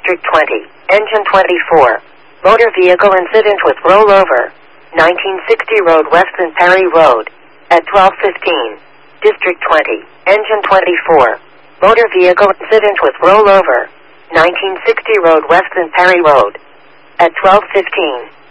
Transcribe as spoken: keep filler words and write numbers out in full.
District twenty, Engine twenty-four. Motor vehicle incident with rollover. nineteen sixty Road West and Perry Road. At twelve fifteen. District twenty, Engine twenty-four. Motor vehicle incident with rollover. nineteen sixty Road West and Perry Road. At twelve fifteen.